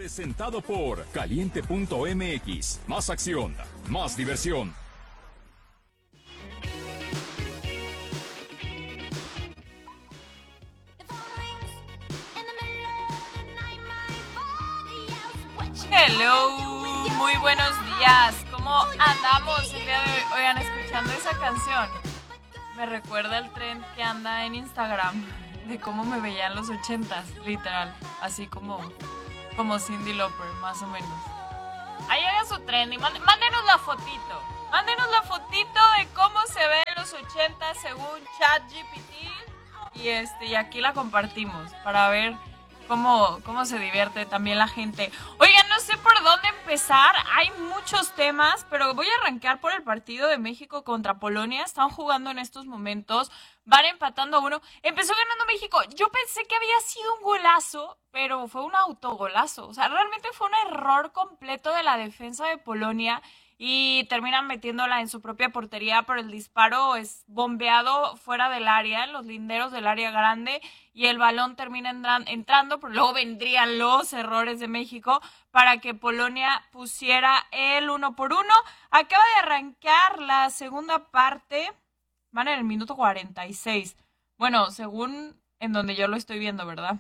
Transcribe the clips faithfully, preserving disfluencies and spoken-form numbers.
Presentado por Caliente punto M X. Más acción, más diversión. Hello, muy buenos días. ¿Cómo andamos el día de hoy? Oigan, escuchando esa canción, me recuerda el trend que anda en Instagram de cómo me veía en los ochentas, literal, así como, como Cyndi Lauper, más o menos. Ahí haga su trend y mándenos la fotito. Mándenos la fotito de cómo se ve en los ochentas según ChatGPT y este y aquí la compartimos para ver cómo, cómo se divierte también la gente. Oigan, no sé por dónde empezar. Hay muchos temas, pero voy a arrancar por el partido de México contra Polonia. Están jugando en estos momentos. Van empatando a uno. Empezó ganando México. Yo pensé que había sido un golazo, pero fue un autogolazo. O sea, realmente fue un error completo de la defensa de Polonia y terminan metiéndola en su propia portería, pero el disparo es bombeado fuera del área, en los linderos del área grande, y el balón termina entran- entrando, pero luego vendrían los errores de México para que Polonia pusiera el uno por uno. Acaba de arrancar la segunda parte. Van en el minuto cuarenta y seis. Bueno, según en donde yo lo estoy viendo, ¿verdad?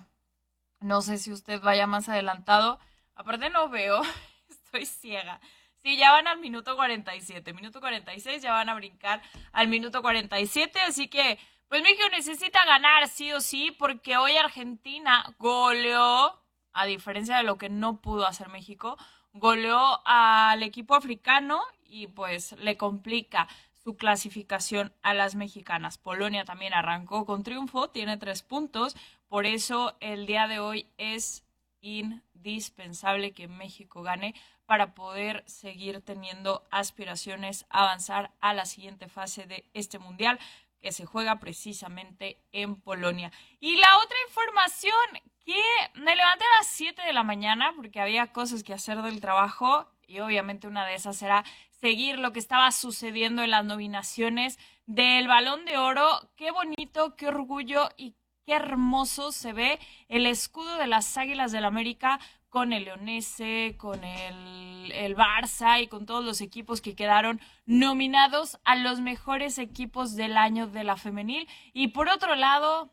No sé si usted vaya más adelantado. Aparte no veo, estoy ciega. Sí, ya van al minuto cuarenta y siete. Minuto cuarenta y seis, ya van a brincar al minuto cuarenta y siete. Así que, pues México necesita ganar sí o sí, porque hoy Argentina goleó, a diferencia de lo que no pudo hacer México, goleó al equipo africano y pues le complica su clasificación a las mexicanas. Polonia también arrancó con triunfo, tiene tres puntos, por eso el día de hoy es indispensable que México gane para poder seguir teniendo aspiraciones a avanzar a la siguiente fase de este mundial que se juega precisamente en Polonia. Y la otra información, que me levanté a las siete de la mañana porque había cosas que hacer del trabajo y obviamente una de esas era seguir lo que estaba sucediendo en las nominaciones del Balón de Oro. Qué bonito, qué orgullo y qué hermoso se ve el escudo de las Águilas del América con el Leonese, con el, el Barça y con todos los equipos que quedaron nominados a los mejores equipos del año de la femenil. Y por otro lado,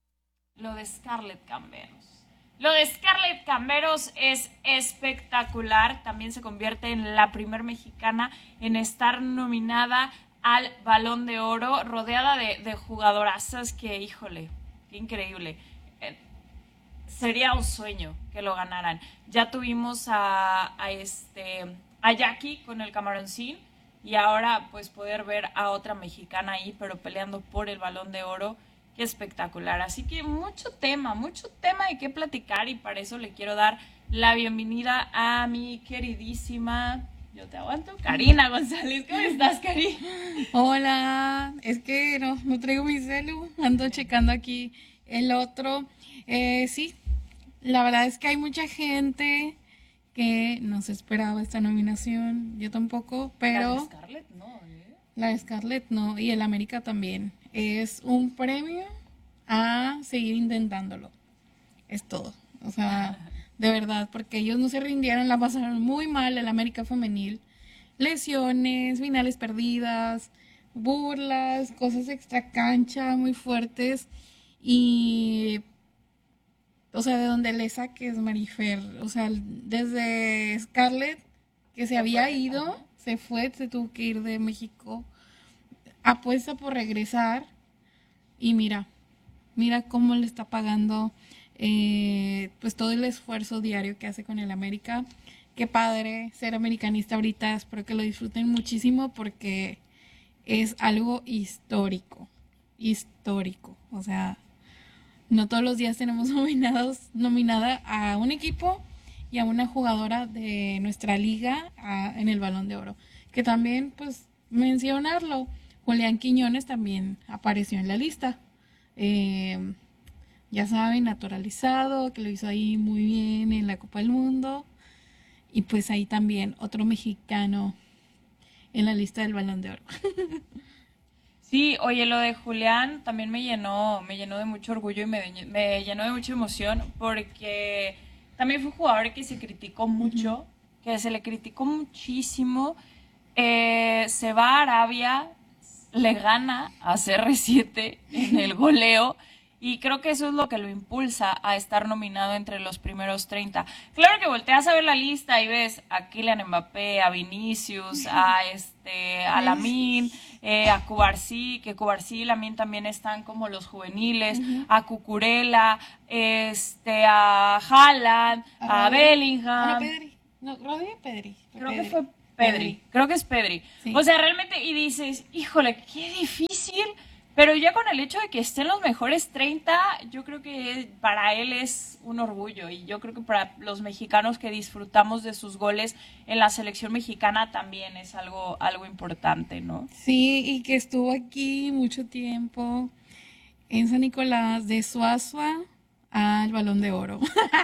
lo de Scarlett Camberos. Lo de Scarlett Camberos es espectacular. También se convierte en la primer mexicana en estar nominada al Balón de Oro, rodeada de, de jugadorazas que, híjole, qué increíble. Eh, sería un sueño que lo ganaran. Ya tuvimos a, a, este, a Jackie con el Camaroncín y ahora pues poder ver a otra mexicana ahí, pero peleando por el Balón de Oro. Qué espectacular. Así que mucho tema, mucho tema de qué platicar y para eso le quiero dar la bienvenida a mi queridísima, yo te aguanto, Karina González. ¿Cómo estás, Cari? Hola, es que no, no traigo mi celu, ando checando aquí el otro. Eh, sí, la verdad es que hay mucha gente que no se esperaba esta nominación, yo tampoco, pero... La de Scarlett no, ¿eh? La de Scarlett no, y el América también. Es un premio a seguir intentándolo. Es todo. O sea, de verdad, porque ellos no se rindieron, la pasaron muy mal el América femenil. Lesiones, finales perdidas, burlas, cosas extra cancha muy fuertes. Y, o sea, de donde le saques, Marifer. O sea, desde Scarlett, que se había ido, se fue, se tuvo que ir de México. Apuesta por regresar y mira, mira cómo le está pagando eh, pues todo el esfuerzo diario que hace con el América. Qué padre ser americanista ahorita, espero que lo disfruten muchísimo porque es algo histórico, histórico. O sea, no todos los días tenemos nominados, nominada a un equipo y a una jugadora de nuestra liga a, en el Balón de Oro. Que también, pues, mencionarlo. Julián Quiñones también apareció en la lista. Eh, ya saben, naturalizado, que lo hizo ahí muy bien en la Copa del Mundo. Y pues ahí también otro mexicano en la lista del Balón de Oro. Sí, oye, lo de Julián también me llenó, me llenó de mucho orgullo y me, me llenó de mucha emoción porque también fue un jugador que se criticó mucho, uh-huh. que se le criticó muchísimo. Eh, se va a Arabia, le gana a C R siete en el goleo. Y creo que eso es lo que lo impulsa a estar nominado entre los primeros treinta. Claro que volteas a ver la lista y ves a Kylian Mbappé, a Vinicius, a este, a Lamine, eh, a Cubarsí, que Cubarsí y Lamine también están como los juveniles, uh-huh. a Cucurella, este, a Haaland, a, a Bellingham. No, Pedri. No, Rodri Pedri. Creo Pedri. que fue Pedri. Pedri. Creo que es Pedri. Sí. O sea, realmente, y dices, híjole, qué difícil. Pero ya con el hecho de que estén los mejores treinta, yo creo que para él es un orgullo. Y yo creo que para los mexicanos que disfrutamos de sus goles en la selección mexicana también es algo, algo importante, ¿no? Sí, y que estuvo aquí mucho tiempo en San Nicolás, de Suazua al Balón de Oro.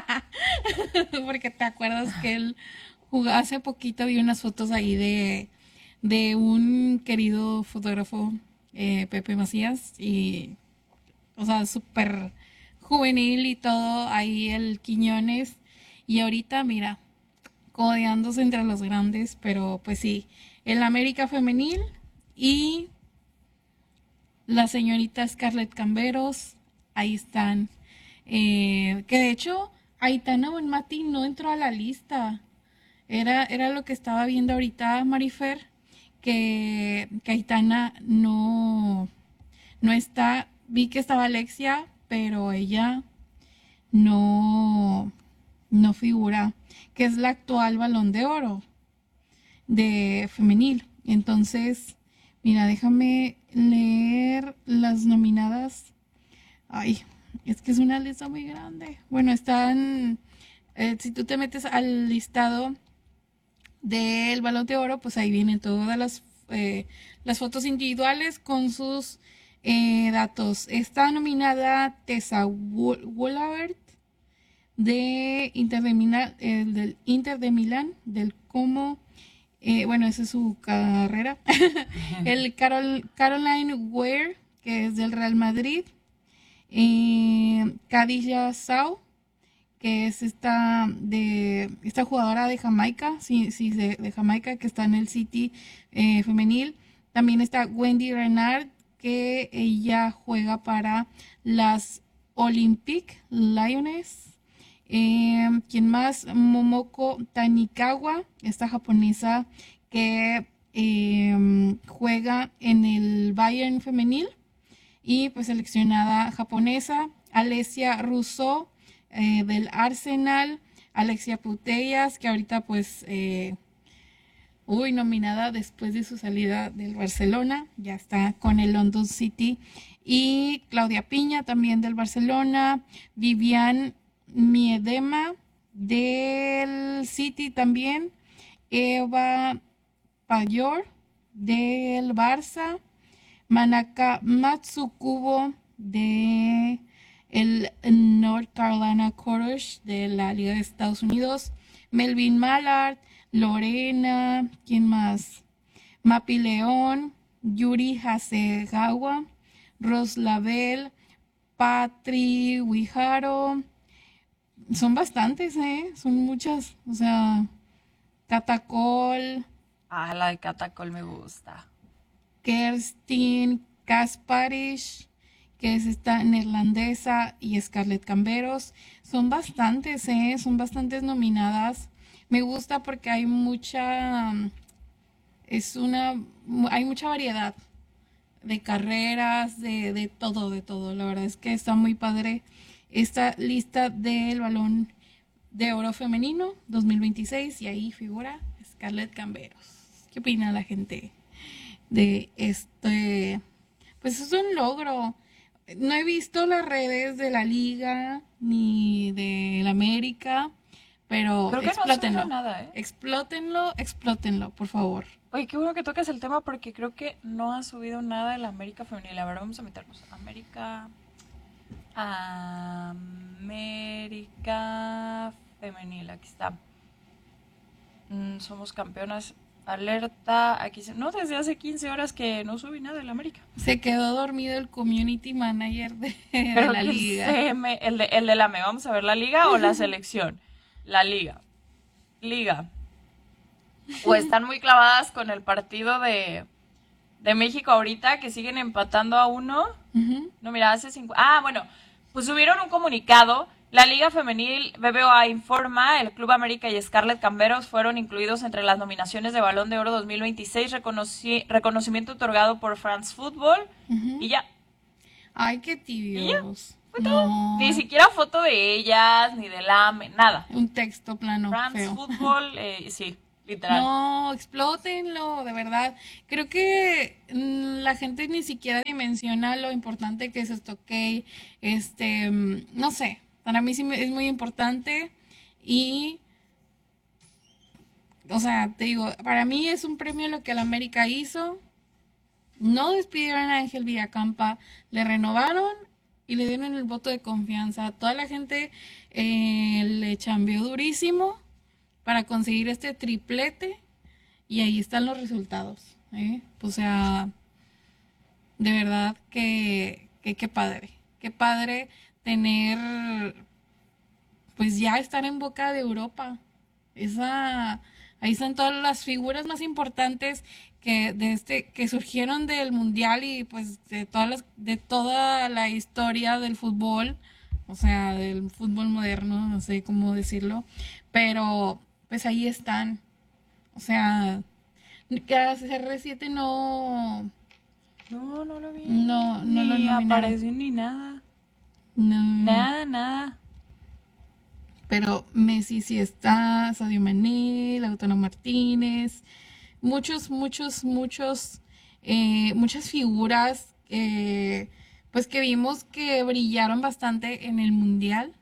Porque te acuerdas que él jugó hace poquito, vi unas fotos ahí de, de un querido fotógrafo, Eh, Pepe Macías, y o sea, súper juvenil y todo, ahí el Quiñones, y ahorita mira, codeándose entre los grandes, pero pues sí, el América femenil y la señorita Scarlett Camberos, ahí están, eh, que de hecho Aitana Bonmati no entró a la lista, era, era lo que estaba viendo ahorita, Marifer, que, que Aitana no, no está, vi que estaba Alexia, pero ella no, no figura, que es la actual Balón de Oro de femenil. Entonces, mira, déjame leer las nominadas. Ay, es que es una lista muy grande. Bueno, están, eh, si tú te metes al listado del Balón de Oro, pues ahí vienen todas las, eh, las fotos individuales con sus eh, datos. Está nominada Tessa Woolard de Inter de Milán, eh, del Inter de Milán, del Como, eh, bueno, esa es su carrera. El Carol, Caroline Weir, que es del Real Madrid. Eh, Khadija Sao, que es esta de esta jugadora de Jamaica, sí, sí, de, de Jamaica, que está en el City eh, femenil. También está Wendy Renard, que ella juega para las Olympic Lioness. Eh, ¿Quién más? Momoko Tanikawa, esta japonesa que eh, juega en el Bayern femenil y pues seleccionada japonesa. Alessia Russo, Eh, del Arsenal. Alexia Putellas, que ahorita pues eh, uy, nominada después de su salida del Barcelona, ya está con el London City. Y Claudia Piña, también del Barcelona. Vivian Miedema, del City también. Eva Payor, del Barça. Manaka Matsukubo, de el North Carolina Courage, de la Liga de Estados Unidos. Melvin Mallard, Lorena, ¿quién más? Mapi León, Yuri Hasegawa, Ros Label, Patri Wijaro. Son bastantes, ¿eh? Son muchas. O sea, Catacol. Ah, la de Catacol me gusta. Kerstin Kasparish, que es esta neerlandesa, y Scarlett Camberos. Son bastantes, ¿eh? Son bastantes nominadas. Me gusta porque hay mucha, es una, hay mucha variedad de carreras, de, de todo, de todo. La verdad es que está muy padre esta lista del Balón de Oro Femenino dos mil veintiséis, y ahí figura Scarlett Camberos. ¿Qué opina la gente de este? Pues es un logro. No he visto las redes de la Liga ni de la América, pero creo que explótenlo. No nada, ¿eh? Explótenlo, explótenlo, por favor. Oye, qué bueno que toques el tema porque creo que no ha subido nada de la América femenil. A ver, vamos a meternos. América. América femenil, aquí está. Mm, somos campeonas. Alerta, aquí se... No, desde hace quince horas que no subí nada de la América. Se quedó dormido el community manager de, de Pero la liga. C M, el, de, el de la M E, ¿vamos a ver la liga o la selección? La Liga. Liga. O están muy clavadas con el partido de, de México ahorita, que siguen empatando a uno. Ujú. No, mira, hace cinco... Ah, bueno, pues subieron un comunicado. La Liga Femenil B B V A informa, el Club América y Scarlett Camberos fueron incluidos entre las nominaciones de Balón de Oro dos mil veintiséis, reconoci- reconocimiento otorgado por France Football, Ujú. y ya. Ay, qué ¿Y ya? tibios. Fue todo. No, Ni siquiera foto de ellas, ni del A M E, nada. un texto plano France feo. Football, eh, sí, literal. No, explótenlo, de verdad. Creo que mm, la gente ni siquiera dimensiona lo importante que es esto, ok. Este, mm, no sé, para mí sí me- es muy importante y, o sea, te digo, para mí es un premio lo que la América hizo. No despidieron a Ángel Villacampa, le renovaron y le dieron el voto de confianza. Toda la gente eh, le chambeó durísimo para conseguir este triplete y ahí están los resultados, ¿eh? O sea, de verdad que, que qué padre, qué padre tener, pues ya estar en boca de Europa. Esa, ahí están todas las figuras más importantes que de este, que surgieron del mundial y pues de todas las, de toda la historia del fútbol, o sea, del fútbol moderno, no sé cómo decirlo, pero pues ahí están. O sea, que C R siete no, No, no lo vi. no, no lo Ni nominaron. apareció ni nada. No. Nada, nada. Pero Messi sí está, Sadio Mané, Lautaro Martínez, muchos, muchos, muchos, eh, muchas figuras eh, pues que vimos que brillaron bastante en el mundial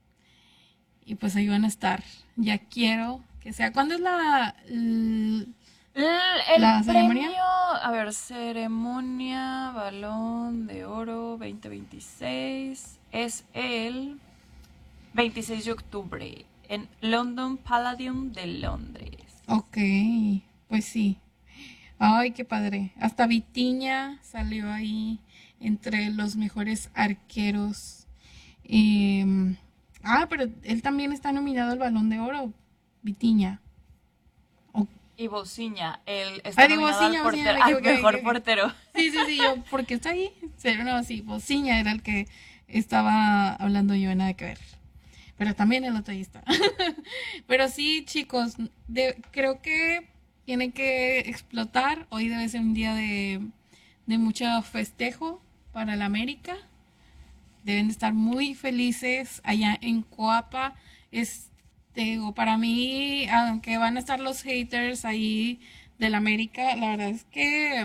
y pues ahí van a estar. Ya quiero que sea. ¿Cuándo es la, l- El, el la ceremonia? premio, a ver, ceremonia, Balón de Oro veinte veintiséis, es el veintiséis de octubre en London Palladium de Londres. Ok, pues sí. Ay, qué padre. Hasta Vitinha salió ahí entre los mejores arqueros. Em, ah, pero él también está nominado al Balón de Oro, Vitinha. O- Y Bociña, el está Ah, digo, nominado Bociña, al, Bociña, portero, me al equivoqué, me mejor equivoqué. portero. Sí, sí, sí, yo, ¿por qué está ahí? Pero no, sí, Bociña era el que estaba hablando yo, nada que ver. Pero también el otro ahí está. Pero sí, chicos, de- creo que tiene que explotar. Hoy debe ser un día de, de mucho festejo para la América. Deben de estar muy felices allá en Coapa. Es, te digo, para mí, aunque van a estar los haters ahí del América, la verdad es que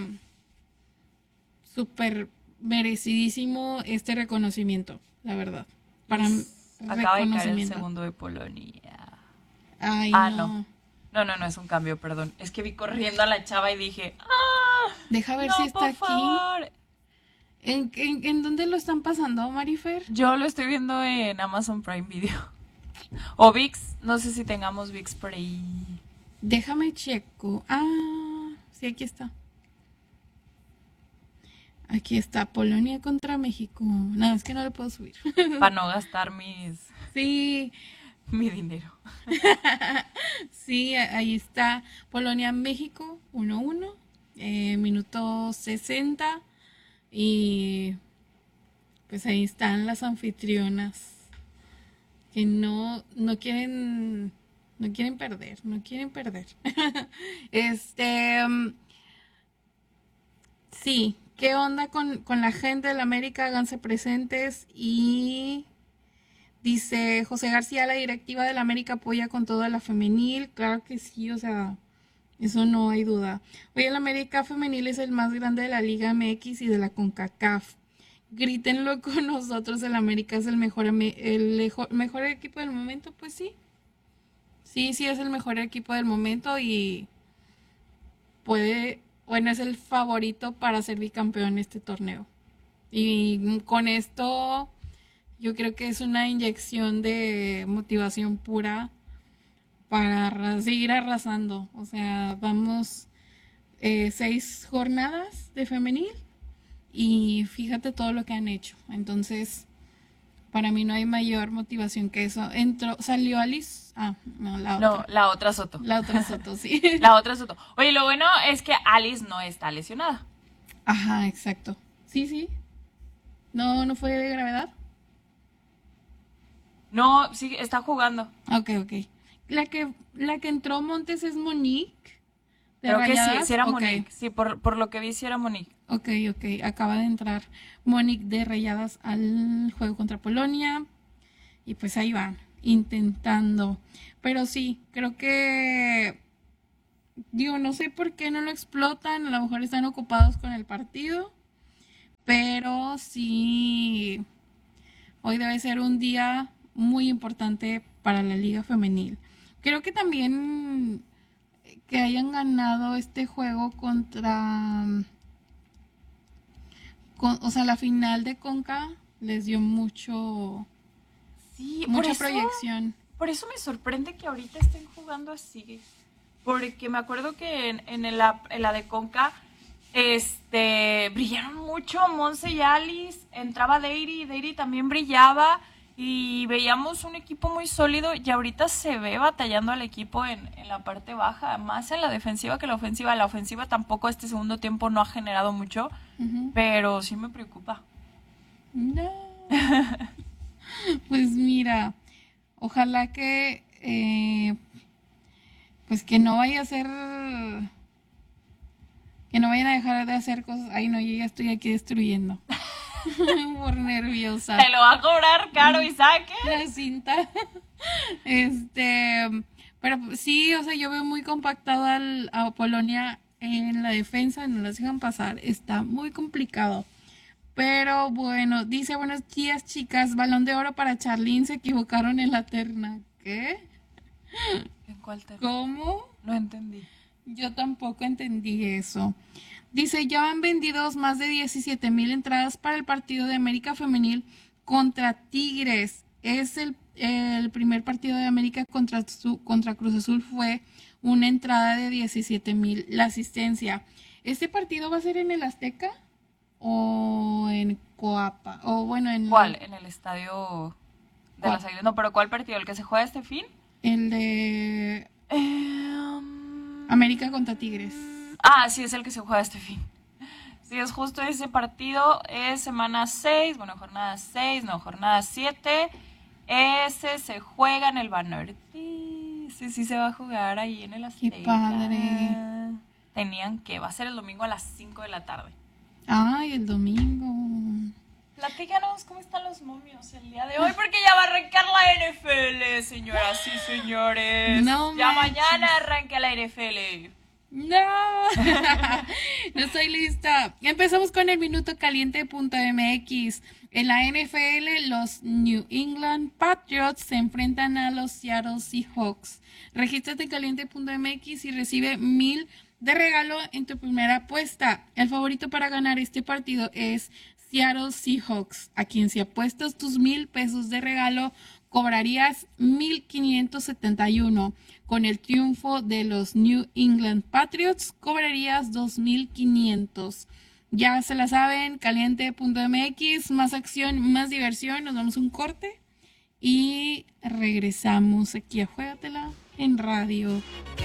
súper merecidísimo este reconocimiento, la verdad. Para mí, Acaba de caer el reconocimiento. segundo de Polonia. Ay, Ah, no. no. No, no, no es un cambio, perdón. Es que vi corriendo a la chava y dije, ¡ah! Deja ver No, si está por aquí. favor. ¿En, en, en dónde lo están pasando, Marifer? Yo lo estoy viendo en Amazon Prime Video. O VIX, no sé si tengamos VIX por ahí. Déjame checo. Ah, sí, aquí está. Aquí está, Polonia contra México. No, es que no lo puedo subir. Para no gastar mis Sí, mi dinero. sí, a- ahí está. Polonia-México, uno uno, eh, minuto sesenta. Y pues ahí están las anfitrionas que no, no quieren, no quieren perder, no quieren perder. Este, mm, sí, ¿qué onda con, con la gente de la América? Háganse presentes y dice José García, la directiva de la América apoya con todo a la femenil. Claro que sí, o sea, eso no hay duda. Hoy el América femenil es el más grande de la Liga M X y de la CONCACAF. Grítenlo con nosotros, el América es el mejor, ame- el lejo- mejor equipo del momento, pues sí. Sí, sí es el mejor equipo del momento y puede, bueno, es el favorito para ser bicampeón en este torneo. Y con esto yo creo que es una inyección de motivación pura para arra- seguir arrasando. O sea, vamos eh, seis jornadas de femenil y fíjate todo lo que han hecho. Entonces, para mí no hay mayor motivación que eso. Entró, salió Alice. Ah, no, la otra. No, la otra Soto. La otra Soto, sí. La otra Soto. Oye, lo bueno es que Alice no está lesionada. Ajá, exacto. Sí, sí. No, no fue de gravedad. No, sí, está jugando. Ok, ok. La que, la que entró Montes es Monique. ¿De Creo que sí, Rayadas? sí era Ok. Monique. Sí, por, por lo que vi, sí era Monique. Ok, ok. Acaba de entrar Monique de Rayadas al juego contra Polonia. Y pues ahí van, intentando. Pero sí, creo que... Digo, no sé por qué no lo explotan. A lo mejor están ocupados con el partido. Pero sí, hoy debe ser un día muy importante para la Liga Femenil. Creo que también que hayan ganado este juego contra... Con, o sea, la final de Conca les dio mucho... Sí, mucha por eso, proyección. por eso me sorprende que ahorita estén jugando así. Porque me acuerdo que en, en, el, en la de Conca este, brillaron mucho Monse y Alice. Entraba Deiri, Deiri también brillaba. Y veíamos un equipo muy sólido. Y ahorita se ve batallando al equipo en, en la parte baja. Más en la defensiva que la ofensiva. La ofensiva tampoco este segundo tiempo no ha generado mucho. Uh-huh. Pero sí me preocupa. No. Pues mira, ojalá que eh, pues que no vaya a ser, que no vayan a dejar de hacer cosas. Ay no, yo ya estoy aquí destruyendo por nerviosa. Te lo va a cobrar caro, Isaac. La cinta. Este, pero sí, o sea, yo veo muy compactado al, a Polonia en la defensa, no las dejan pasar, está muy complicado. Pero bueno, dice, buenos días chicas, balón de oro para Charlene, se equivocaron en la terna. ¿Qué? ¿En cuál terna? ¿Cómo? No entendí. Yo tampoco entendí eso. Dice, ya han vendido más de diecisiete mil entradas para el partido de América Femenil contra Tigres. Es el, el primer partido de América contra, su, contra Cruz Azul, fue una entrada de diecisiete mil. La asistencia. ¿Este partido va a ser en el Azteca? ¿O en Coapa? O bueno, en... ¿Cuál? ¿En el estadio de ¿Cuál? Las Águilas? No, pero ¿cuál partido? ¿El que se juega este fin? El de... Eh, um... América contra Tigres. Ah, sí, es el que se juega este fin. Sí, es justo ese partido. Es semana seis, bueno, jornada seis, no, jornada siete. Ese se juega en el Banorte. Sí, sí se va a jugar ahí en el Azteca. ¡Qué padre! Tenían que, va a ser el domingo a las cinco de la tarde. Ay, el domingo. Platícanos cómo están los momios el día de hoy, porque ya va a arrancar la N F L, señoras y señores. No ya manches. Mañana arranca la N F L. No, no estoy lista. Empezamos con el minuto caliente punto m x. En la N F L, los New England Patriots se enfrentan a los Seattle Seahawks. Regístrate en caliente punto m x y recibe mil de regalo en tu primera apuesta. El favorito para ganar este partido es Seattle Seahawks, a quien si apuestas tus mil pesos de regalo, cobrarías mil quinientos setenta y uno. Con el triunfo de los New England Patriots, cobrarías dos mil quinientos. Ya se la saben, caliente punto m x, más acción, más diversión. Nos damos un corte y regresamos aquí a Juégatela en radio.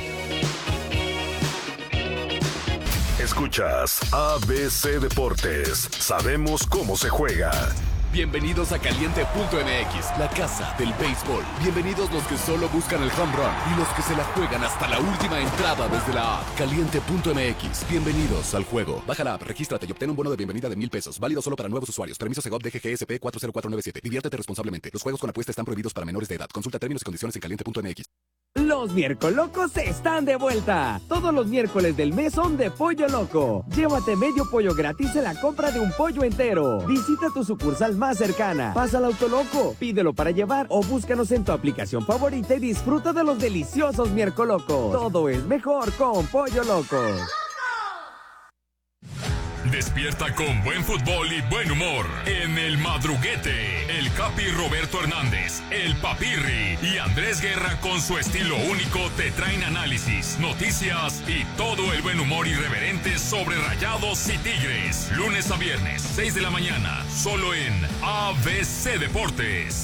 Escuchas A B C Deportes. Sabemos cómo se juega. Bienvenidos a Caliente punto m x, la casa del béisbol. Bienvenidos los que solo buscan el home run y los que se la juegan hasta la última entrada desde la app. Caliente punto m x, bienvenidos al juego. Baja la app, regístrate y obtén un bono de bienvenida de mil pesos. Válido solo para nuevos usuarios. Permiso Segov D G G S P cuatro cero cuatro nueve siete. Diviértete responsablemente. Los juegos con apuesta están prohibidos para menores de edad. Consulta términos y condiciones en caliente punto m x. Los miércolocos están de vuelta. Todos los miércoles del mes son de Pollo Loco. Llévate medio pollo gratis en la compra de un pollo entero. Visita tu sucursal más cercana. Pasa al Autoloco, pídelo para llevar o búscanos en tu aplicación favorita y disfruta de los deliciosos miércolocos. Todo es mejor con Pollo Loco. De Despierta con buen fútbol y buen humor en El Madruguete. El Capi Roberto Hernández, el Papirri y Andrés Guerra con su estilo único te traen análisis, noticias y todo el buen humor irreverente sobre Rayados y Tigres. Lunes a viernes, seis de la mañana, solo en A B C Deportes.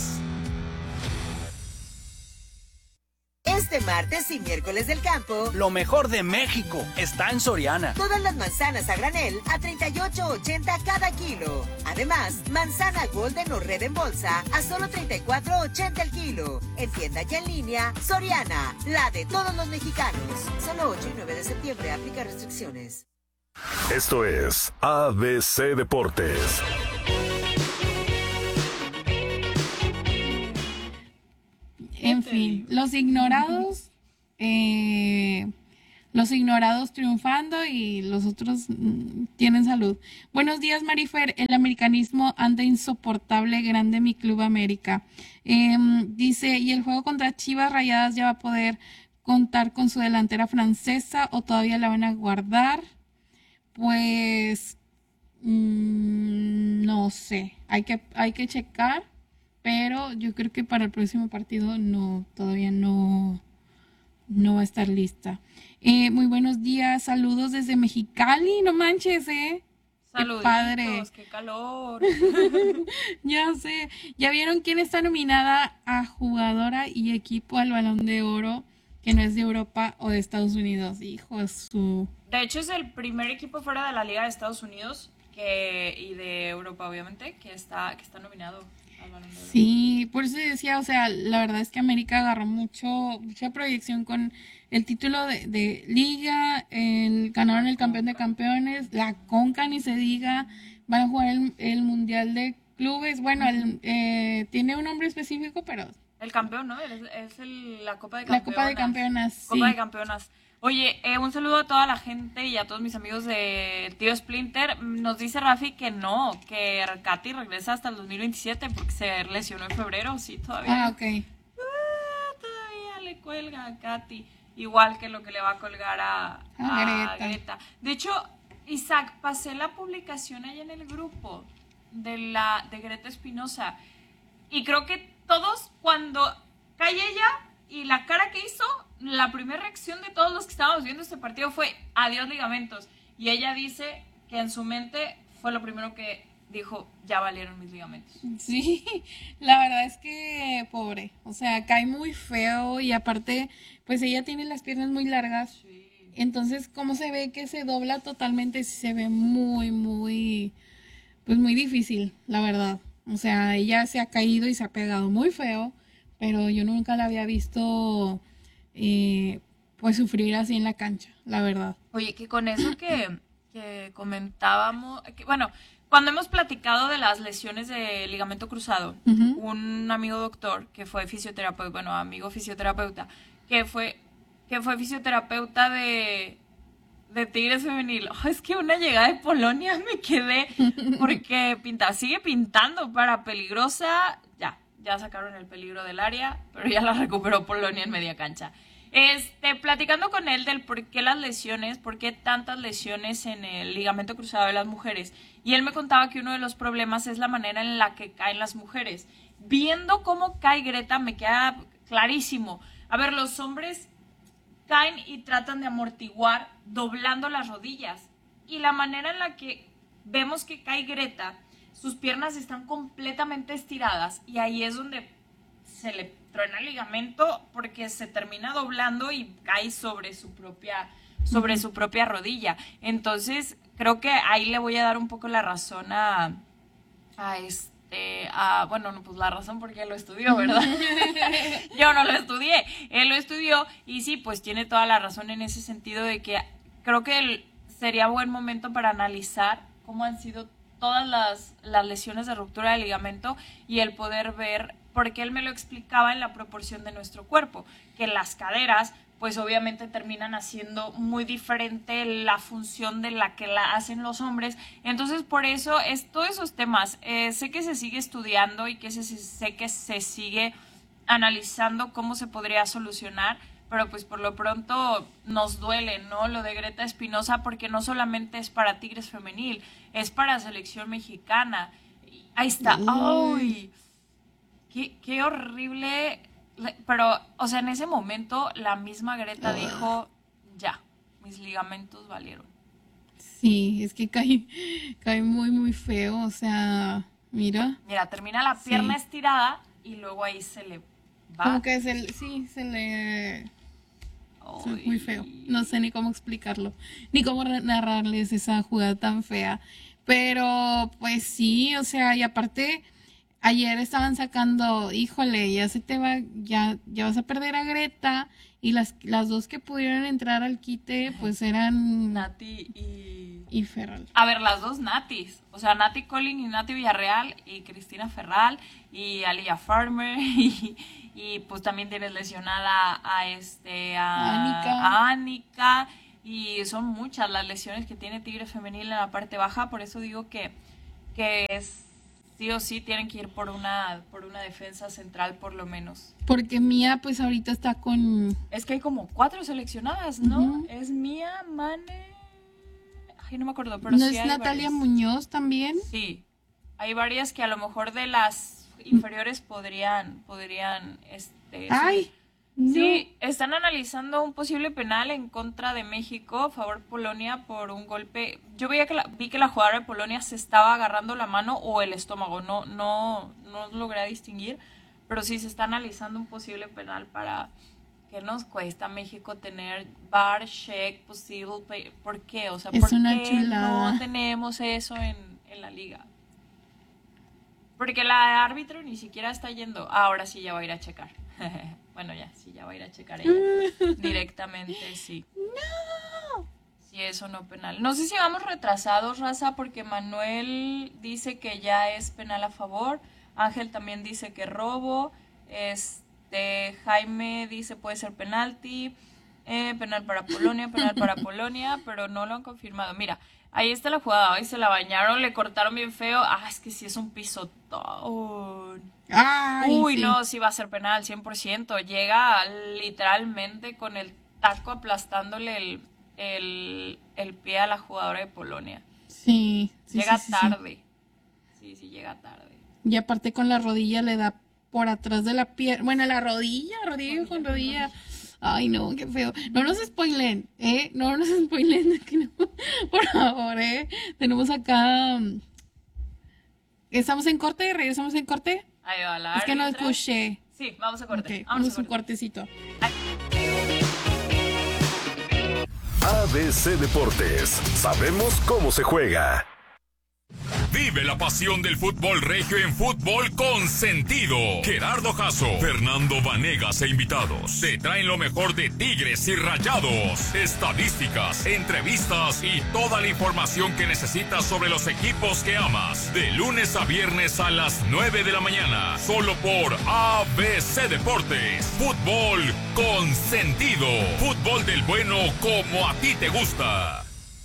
Este martes y miércoles del campo, lo mejor de México está en Soriana. Todas las manzanas a granel a treinta y ocho ochenta cada kilo. Además, manzana Golden o Red en bolsa a solo treinta y cuatro ochenta el kilo. En tienda y en línea, Soriana, la de todos los mexicanos. Solo ocho y nueve de septiembre, aplica restricciones. Esto es A B C Deportes. En fin, los ignorados, eh, los ignorados triunfando y los otros mm, tienen salud. Buenos días, Marifer. El americanismo anda insoportable, grande mi Club América. Eh, dice, ¿y el juego contra Chivas Rayadas ya va a poder contar con su delantera francesa o todavía la van a guardar? Pues, mmm, no sé, hay que, hay que checar. Pero yo creo que para el próximo partido no, todavía no, no va a estar lista. Eh, muy buenos días, saludos desde Mexicali, no manches, ¿eh? Saluditos, qué padre. Qué calor. Ya sé. ¿Ya vieron quién está nominada a jugadora y equipo al Balón de Oro que no es de Europa o de Estados Unidos? Hijo de su... De hecho, es el primer equipo fuera de la Liga de Estados Unidos que, y de Europa, obviamente, que está, que está nominado. Sí, por eso decía, o sea, la verdad es que América agarró mucho, mucha proyección con el título de, de Liga, el, ganaron el campeón de campeones, la Conca ni se diga, van a jugar el, el Mundial de Clubes, bueno, el, eh, tiene un nombre específico, pero... El campeón, ¿no? Es, es el, la Copa de La Campeonas. Copa de Campeonas, Copa sí. de Campeonas. Oye, eh, un saludo a toda la gente y a todos mis amigos de Tío Splinter. Nos dice Rafi que no, que Katy regresa hasta el dos mil veintisiete porque se lesionó en febrero, sí, todavía. Ah, ok. Ah, todavía le cuelga a Katy, igual que lo que le va a colgar a, a, a Greta. Greta. De hecho, Isaac, pasé la publicación ahí en el grupo de, la, de Greta Espinosa y creo que todos cuando cae ella y la cara que hizo, la primera reacción de todos los que estábamos viendo este partido fue adiós ligamentos. Y ella dice que en su mente fue lo primero que dijo, ya valieron mis ligamentos. Sí, la verdad es que pobre, o sea, cae muy feo y aparte, pues ella tiene las piernas muy largas. Sí. Entonces, como se ve que se dobla totalmente, se ve muy, muy, pues muy difícil, la verdad. O sea, ella se ha caído y se ha pegado muy feo, pero yo nunca la había visto... Eh, pues sufrir así en la cancha, la verdad. Oye, que con eso que, que comentábamos, que, bueno, cuando hemos platicado de las lesiones de ligamento cruzado, uh-huh. un amigo doctor que fue fisioterapeuta, bueno, amigo fisioterapeuta, que fue, que fue fisioterapeuta de, de Tigres Femenil. Oh, es que una llegada de Polonia me quedé, porque pinta, sigue pintando para peligrosa, ya. Ya sacaron el peligro del área, pero ya la recuperó Polonia en media cancha. Este, platicando con él del por qué las lesiones, por qué tantas lesiones en el ligamento cruzado de las mujeres. Y él me contaba que uno de los problemas es la manera en la que caen las mujeres. Viendo cómo cae Greta me queda clarísimo. A ver, los hombres caen y tratan de amortiguar doblando las rodillas. Y la manera en la que vemos que cae Greta... sus piernas están completamente estiradas y ahí es donde se le truena el ligamento porque se termina doblando y cae sobre su propia, sobre uh-huh. su propia rodilla. Entonces, creo que ahí le voy a dar un poco la razón a, a este, a, bueno, no, pues la razón porque él lo estudió, ¿verdad? Yo no lo estudié, él lo estudió y sí, pues tiene toda la razón en ese sentido de que creo que el, sería buen momento para analizar cómo han sido todas las, las lesiones de ruptura de ligamento y el poder ver, porque él me lo explicaba en la proporción de nuestro cuerpo, que las caderas pues obviamente terminan haciendo muy diferente la función de la que la hacen los hombres. Entonces por eso es todos esos temas, eh, sé que se sigue estudiando y que se, sé que se sigue analizando cómo se podría solucionar, pero pues por lo pronto nos duele, ¿no? Lo de Greta Espinosa, porque no solamente es para Tigres femenil, es para selección mexicana. Ahí está. ¡Ay! Qué, qué horrible. Pero, o sea, en ese momento la misma Greta dijo, ya, mis ligamentos valieron. Sí, es que cae, cae muy, muy feo, o sea, mira. Mira, termina la pierna sí. estirada y luego ahí se le va. Como que se le, sí, se le... Es muy feo, no sé ni cómo explicarlo, ni cómo narrarles esa jugada tan fea. Pero, pues sí, o sea, y aparte... Ayer estaban sacando, híjole, ya se te va, ya, ya vas a perder a Greta, y las, las dos que pudieron entrar al quite, pues eran Nati y... y Ferral. A ver, las dos Natis, o sea, Nati Collin y Nati Villarreal, y Cristina Ferral, y Alia Farmer, y, y pues también tienes lesionada a este, a Anika. a Anika, y son muchas las lesiones que tiene Tigres femenil en la parte baja, por eso digo que, que es... Sí o sí tienen que ir por una por una defensa central por lo menos. Porque Mía pues ahorita está con... Es que hay como cuatro seleccionadas, ¿no? Uh-huh. Es Mía, Mane... Ay, no me acuerdo, pero ¿No sí es hay Natalia varias. Muñoz también? Sí, hay varias que a lo mejor de las inferiores podrían... podrían este, ¡Ay! Sí. No. Sí, están analizando un posible penal en contra de México a favor de Polonia por un golpe. Yo veía que la, vi que la jugadora de Polonia se estaba agarrando la mano o el estómago, no no no logré distinguir, pero sí se está analizando un posible penal para que nos cuesta a México tener V A R, check, possible pay. ¿Por qué? O sea, es ¿por una qué chulada. no tenemos eso en, en la liga? Porque la árbitro ni siquiera está yendo. Ah, ahora sí ya va a ir a checar. Bueno, ya, sí, ya va a ir a checar ella. Directamente, sí. ¡No! Sí, eso no penal. No sé si vamos retrasados, raza, porque Manuel dice que ya es penal a favor. Ángel también dice que robo. Este, Jaime dice puede ser penalti. Eh, penal para Polonia, penal para Polonia, pero no lo han confirmado. Mira, ahí está la jugada. Ahí se la bañaron, le cortaron bien feo. Ah, es que sí es un pisotón. Ay, Uy, sí. no, sí va a ser penal, cien por ciento. Llega literalmente con el taco aplastándole el, el, el pie a la jugadora de Polonia. Sí. sí Llega sí, sí, tarde. Sí. sí, sí, llega tarde. Y aparte con la rodilla le da por atrás de la pierna. Bueno, la rodilla, rodilla, rodilla con rodilla. Ay, no, qué feo. No nos spoilen, ¿eh? No nos spoilen. Que no. Por favor, ¿eh? Tenemos acá... ¿Estamos en corte? ¿Regresamos en corte? Ahí va la Es que no árbitra. escuché. Sí, vamos a corte. Okay, vamos vamos a un corte. cortecito. A B C Deportes. Sabemos cómo se juega. Vive la pasión del fútbol regio en Fútbol con Sentido. Gerardo Jasso, Fernando Vanegas e invitados te traen lo mejor de Tigres y Rayados, estadísticas, entrevistas y toda la información que necesitas sobre los equipos que amas. De lunes a viernes a las nueve de la mañana, solo por A B C Deportes. Fútbol con Sentido. Fútbol del bueno como a ti te gusta.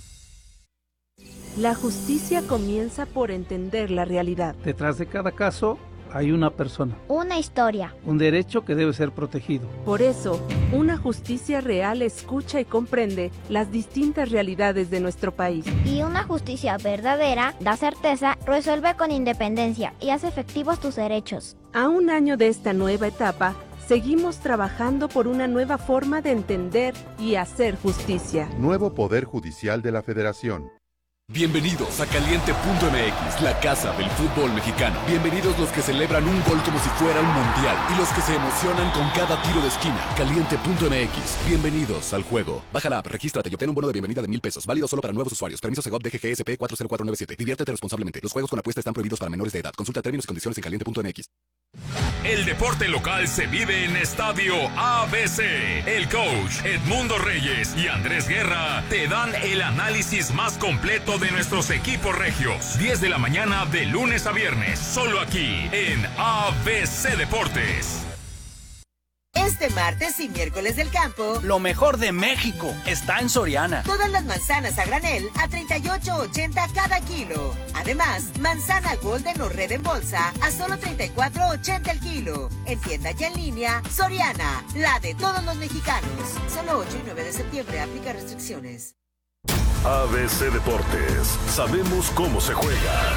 La justicia comienza por entender la realidad. Detrás de cada caso hay una persona. Una historia. Un derecho que debe ser protegido. Por eso, una justicia real escucha y comprende las distintas realidades de nuestro país. Y una justicia verdadera da certeza, resuelve con independencia y hace efectivos tus derechos. A un año de esta nueva etapa, seguimos trabajando por una nueva forma de entender y hacer justicia. Nuevo Poder Judicial de la Federación. Bienvenidos a Caliente punto M X, la casa del fútbol mexicano. Bienvenidos los que celebran un gol como si fuera un mundial y los que se emocionan con cada tiro de esquina. Caliente punto M X, bienvenidos al juego. Baja la app, regístrate y obtén un bono de bienvenida de mil pesos, válido solo para nuevos usuarios. Permiso Segov D G G S P cuatro cero cuatro nueve siete. Diviértete responsablemente. Los juegos con apuesta están prohibidos para menores de edad. Consulta términos y condiciones en caliente punto M X. El deporte local se vive en Estadio A B C. El coach Edmundo Reyes y Andrés Guerra te dan el análisis más completo de nuestros equipos regios. diez de la mañana de lunes a viernes, solo aquí en A B C Deportes. Este este martes y miércoles del campo, lo mejor de México está en Soriana. Todas las manzanas a granel a treinta y ocho ochenta cada kilo. Además, manzana Golden o Red en bolsa a solo treinta y cuatro ochenta el kilo. En tienda y en línea, Soriana, la de todos los mexicanos. Solo ocho y nueve de septiembre, aplica restricciones. A B C Deportes, sabemos cómo se juega.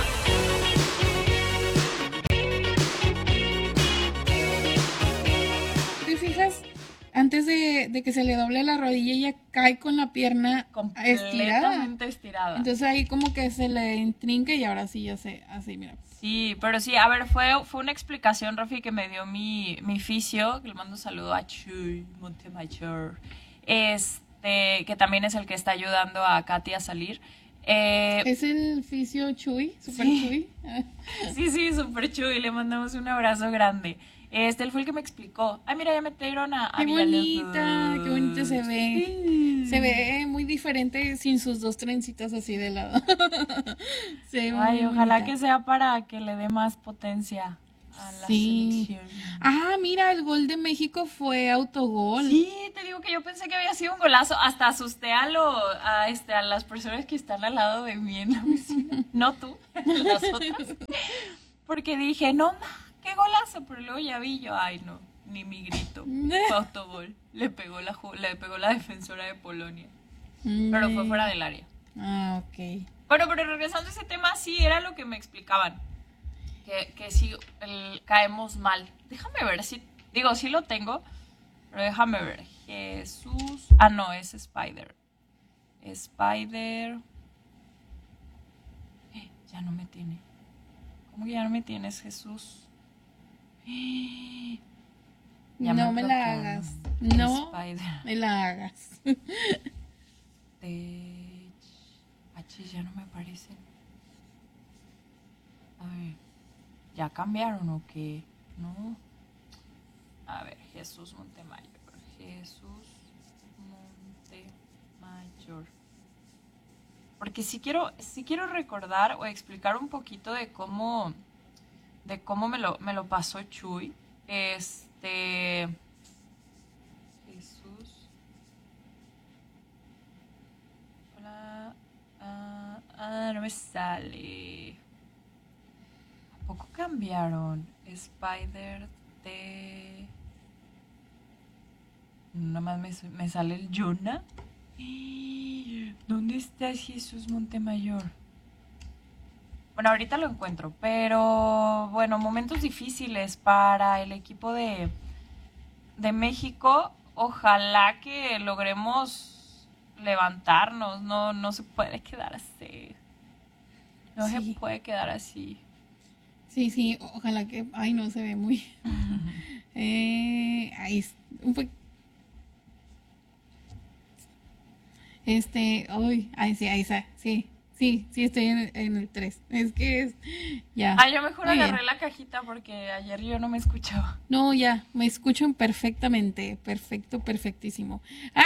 ¿Te fijas? Antes de, de que se le doble la rodilla, ella cae con la pierna estirada. Completamente estirada. Entonces ahí como que se le intrinca y ahora sí ya sé, así mira. Sí, pero sí, a ver, fue, fue una explicación, Rafi, que me dio mi, mi fisio, que le mando un saludo a Chuy Montemayor, este, que también es el que está ayudando a Katy a salir. Eh, ¿Es el fisio Chuy? ¿Super sí. Chuy? Sí, sí, super Chuy, le mandamos un abrazo grande. Este, él fue el que me explicó. Ay, mira, ya metieron a, a Qué Villalobos. bonita, qué bonita se ve. Sí. Se ve muy diferente sin sus dos trencitas así de lado. Se ve Ay, muy ojalá bonita. que sea para que le dé más potencia a la Sí. selección. Ah, mira, el gol de México fue autogol. Sí, te digo que yo pensé que había sido un golazo. Hasta asusté a, lo, a, este, a las personas que están al lado de mí en la oficina. No tú, las otras. Porque dije, no, ma, qué golazo. Pero luego ya vi yo, ay no, ni mi grito. Fue autogol. Le pegó la, ju- le pegó la defensora de Polonia. Pero fue fuera del área. Ah, ok. Bueno, pero regresando a ese tema, sí, era lo que me explicaban. Que, que sí, el, caemos mal. Déjame ver si... Digo, sí lo tengo, pero déjame ver. Jesús... Ah, no, es Spider. Spider... Eh, ya no me tiene. ¿Cómo que ya no me tienes, Jesús? Eh, ya No me la bloquearon. hagas. No Spider. me la hagas. Tech... H, ya no me aparecen. A ver... ¿Ya cambiaron o qué? No. A ver, Jesús Montemayor. Jesús Montemayor. Porque sí quiero, sí quiero recordar o explicar un poquito de cómo, de cómo me lo, me lo pasó Chuy. Este. Jesús. Hola. Ah, ah, no me sale. ¿A poco cambiaron? Spider de... Nada más me, me sale el Jonah. ¿Dónde está Jesús Montemayor? Bueno, ahorita lo encuentro, pero bueno, momentos difíciles para el equipo de, de México. Ojalá que logremos levantarnos, no, no se puede quedar así. No Sí. se puede quedar así. Sí, sí, ojalá que... Ay, no, se ve muy... eh, ahí es un poco... Este, uy, ay, sí, ahí está, sí, sí, sí, estoy en, en el tres. Es que es... Ya. Ah, yo mejor Muy agarré bien. la cajita porque ayer yo no me escuchaba. No, ya, me escuchan perfectamente, perfecto, perfectísimo.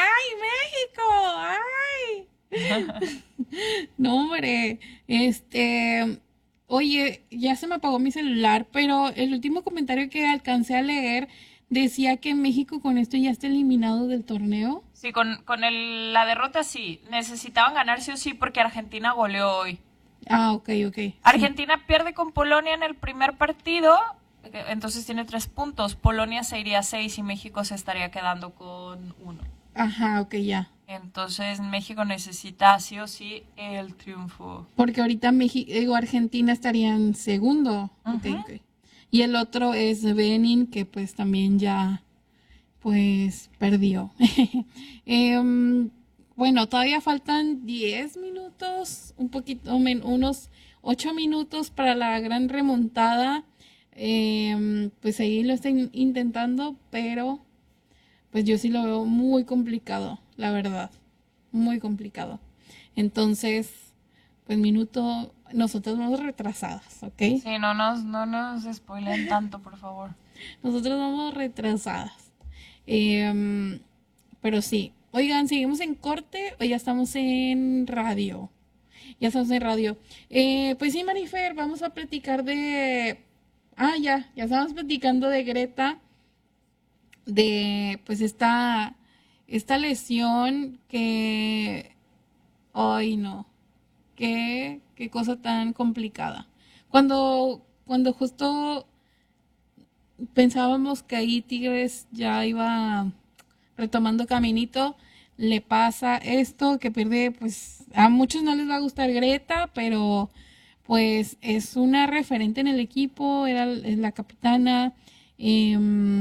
¡Ay, México! ¡Ay! No, hombre, este... Oye, ya se me apagó mi celular, pero el último comentario que alcancé a leer decía que México con esto ya está eliminado del torneo. Sí, con, con el, la derrota sí. Necesitaban ganar sí o sí porque Argentina goleó hoy. Ah, ok, ok. Sí. Argentina pierde con Polonia en el primer partido, entonces tiene tres puntos. Polonia se iría a seis y México se estaría quedando con uno. Ajá, ok, ya. Entonces México necesita sí o sí el triunfo. Porque ahorita México, digo, Argentina estaría en segundo. Ujú. Ok, ok. Y el otro es Benin, que pues también ya, pues, perdió. Em, bueno, todavía faltan diez minutos, un poquito, men- unos ocho minutos para la gran remontada. Em, pues ahí lo están intentando, pero pues yo sí lo veo muy complicado, la verdad. Muy complicado. Entonces, pues minuto, nosotros vamos retrasadas, ¿ok? Sí, no nos, no nos spoilen tanto, por favor. Nosotros vamos retrasadas. Em, pero sí. Oigan, ¿seguimos en corte o ya estamos en radio? Ya estamos en radio. Eh, pues sí, Marifer, vamos a platicar de... Ah, ya, ya estamos platicando de Greta. de pues esta, esta lesión que, ay no, qué, qué cosa tan complicada. Cuando, cuando justo pensábamos que ahí Tigres ya iba retomando caminito, le pasa esto, que pierde, pues a muchos no les va a gustar Greta, pero pues es una referente en el equipo, era es la capitana, eh,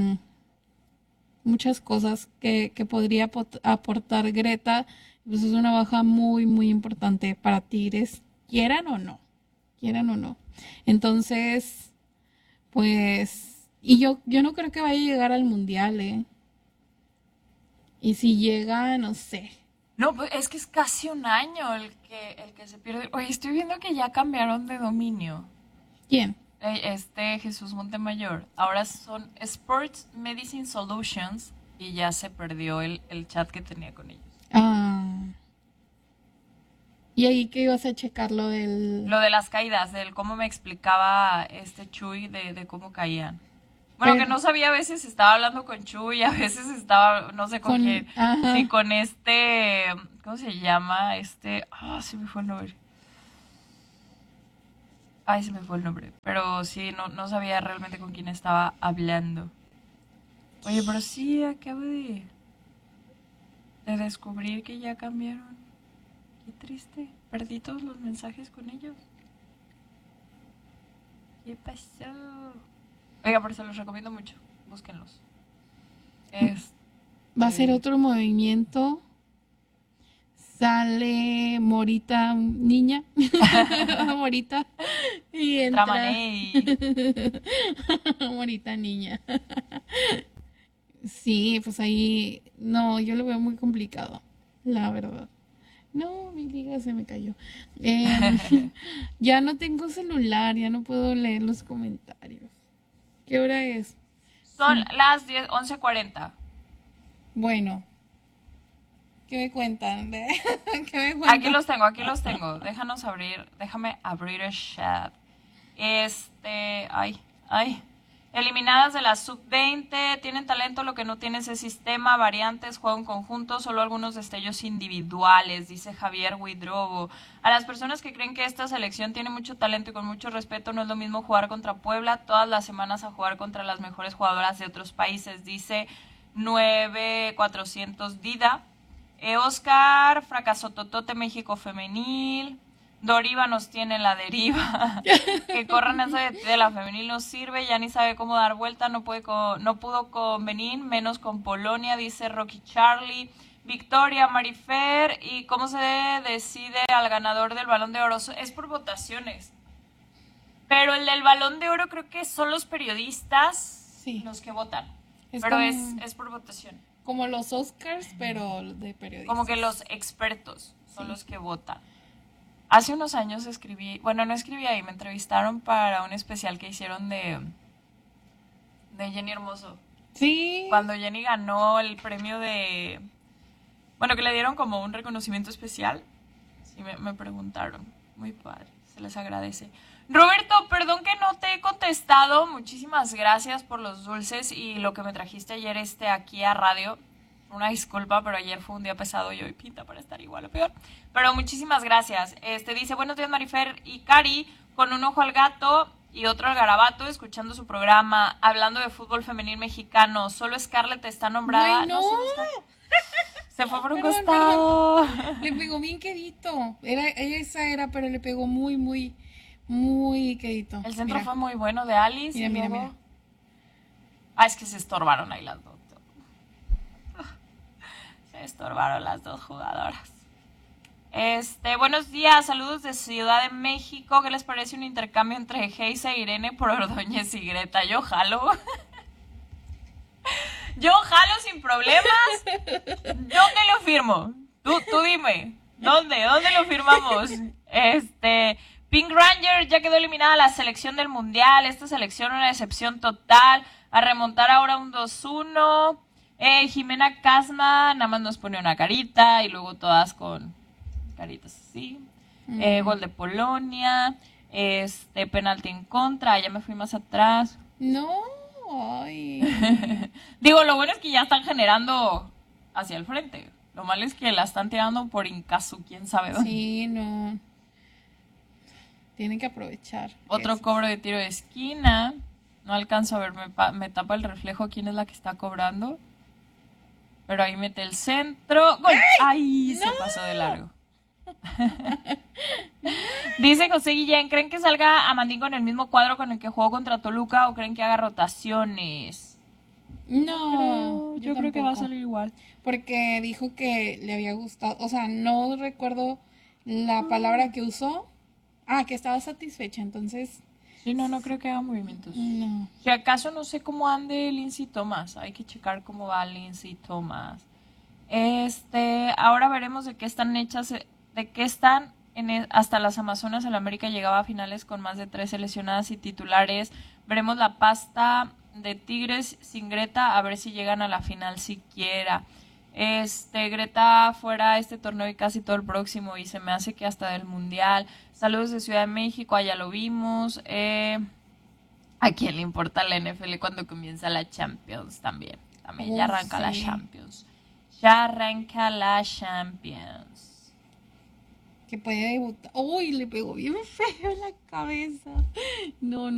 muchas cosas que, que podría aportar Greta, pues es una baja muy, muy importante para Tigres, quieran o no, quieran o no. Entonces, pues, y yo, yo no creo que vaya a llegar al Mundial, ¿eh? Y si llega, no sé. No, pues es que es casi un año el que, el que se pierde. Oye, estoy viendo que ya cambiaron de dominio. ¿Quién? Este Jesús Montemayor. Ahora son Sports Medicine Solutions y ya se perdió el, el chat que tenía con ellos. Ah. ¿Y ahí qué ibas a checar lo del...? Lo de las caídas, del cómo me explicaba este Chuy de, de cómo caían. Bueno, Pero, que no sabía, a veces estaba hablando con Chuy, a veces estaba, no sé con, con quién. Ajá. Sí, con este, ¿cómo se llama? Este, ah, oh, se me fue el nombre. Ay, se me fue el nombre. Pero sí, no, no sabía realmente con quién estaba hablando. Oye, pero sí, acabo de, de descubrir que ya cambiaron. Qué triste. Perdí todos los mensajes con ellos. ¿Qué pasó? Oiga, pero se los recomiendo mucho. Búsquenlos. Es, Va a ser otro movimiento. Sale Morita niña. Morita. Y entra. Morita niña. Sí, pues ahí. No, yo lo veo muy complicado. La verdad. No, mi liga se me cayó. Eh, ya no tengo celular, ya no puedo leer los comentarios. ¿Qué hora es? Son las diez, once cuarenta. Bueno. ¿Qué me cuentan? ¿Qué me cuentan? Aquí los tengo, aquí los tengo. Déjanos abrir, déjame abrir el chat. Este, ay, ay. Eliminadas de la sub veinte, tienen talento, lo que no tiene es el sistema, variantes, juego en conjunto, solo algunos destellos individuales, dice Javier Huidrobo. A las personas que creen que esta selección tiene mucho talento y con mucho respeto, no es lo mismo jugar contra Puebla todas las semanas a jugar contra las mejores jugadoras de otros países, dice nueve cuatrocientos Dida. Eh, Oscar, fracaso totote México femenil. Doriva nos tiene la deriva. Que corran esa de, de la femenil no sirve, ya ni sabe cómo dar vuelta, no puede con, no pudo con Benín, menos con Polonia, dice Rocky Charlie. Victoria, Marifer, ¿y cómo se decide al ganador del Balón de Oro? Es por votaciones. Pero el del Balón de Oro creo que son los periodistas sí. los que votan. Es pero como, es, es por votación. Como los Oscars, pero de periodistas. Como que los expertos son sí. los que votan. Hace unos años escribí, bueno, no escribí ahí, me entrevistaron para un especial que hicieron de, de Jenny Hermoso. Sí. Cuando Jenny ganó el premio de, bueno, que le dieron como un reconocimiento especial. Sí, me, me preguntaron. Muy padre, se les agradece. Roberto, perdón que no te he contestado. Muchísimas gracias por los dulces y lo que me trajiste ayer este aquí a radio. Una disculpa, pero ayer fue un día pesado y hoy pinta para estar igual o peor. Pero muchísimas gracias. Este dice, buenos días Marifer y Cari, con un ojo al gato y otro al garabato, escuchando su programa, hablando de fútbol femenil mexicano. Solo Scarlett está nombrada. Ay, no. no está... Se fue por un perdón, costado. Perdón. Le pegó bien quedito. Era, esa era, pero le pegó muy, muy, muy quedito. El centro mira. fue muy bueno de Alice. Mira, y mira, luego... mira. Ah, es que se estorbaron ahí las dos. Se estorbaron las dos jugadoras. Este, buenos días, saludos de Ciudad de México. ¿Qué les parece un intercambio entre Geisa e Irene por Ordóñez y Greta? Yo jalo. Yo jalo sin problemas. ¿Dónde lo firmo? Tú, tú dime. ¿Dónde? ¿Dónde lo firmamos? Este, Pink Ranger ya quedó eliminada la selección del Mundial. Esta selección una decepción total. A remontar ahora un dos uno. Eh, Jimena Casma nada más nos pone una carita y luego todas con caritas así. Mm. Eh, gol de Polonia. Este, penalti en contra. Ya me fui más atrás. No. Ay. Digo, lo bueno es que ya están generando hacia el frente. Lo malo es que la están tirando por Incasu, quién sabe dónde. Sí, no. Tienen que aprovechar. Otro eso. cobro de tiro de esquina. No alcanzo a ver, me, pa- me tapa el reflejo quién es la que está cobrando. Pero ahí mete el centro. ¡Gol! ¡Ay! Se ¡No! pasó de largo. Dice José Guillén, ¿creen que salga Amandín con el mismo cuadro con el que jugó contra Toluca o creen que haga rotaciones? No, yo, yo creo que va a tampoco. salir igual. Porque dijo que le había gustado, o sea, no recuerdo la palabra que usó. Ah, que estaba satisfecha, entonces... Sí, no, no creo que haga movimientos. No. Si acaso no sé cómo ande Lindsay Thomas. Hay que checar cómo va Lindsay Thomas. Este, ahora veremos de qué están hechas, de qué están en el- hasta las Amazonas. El América llegaba a finales con más de tres seleccionadas y titulares. Veremos la pasta de Tigres sin Greta, a ver si llegan a la final siquiera. Este, Greta fuera este torneo y casi todo el próximo, y se me hace que hasta del Mundial. Saludos de Ciudad de México, allá lo vimos. Eh, ¿a quién le importa la N F L cuando comienza la Champions? También, también ya Oh, arranca la sí. Champions. Ya arranca la Champions. Que puede debutar. Uy, le pegó bien feo en la cabeza. No, no.